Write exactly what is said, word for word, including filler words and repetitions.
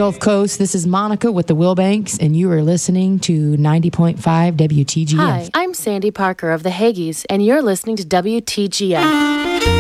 Gulf Coast. This is Monica with the Wilbanks, and you are listening to ninety point five W T G F. Hi, I'm Sandy Parker of the Haggies, and you're listening to W T G F.